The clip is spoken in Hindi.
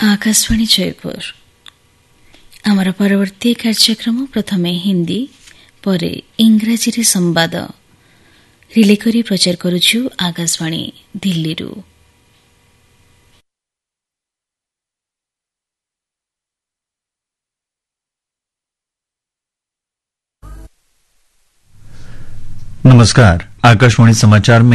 आकाशवाणी जयपुर आमर परवर्ती कार्यक्रम प्रथमे हिंदी परे इंग्राजी रे संवाद रिले करी प्रचार करुछु आकाशवाणी दिल्ली रु। नमस्कार। आकाशवाणी समाचार में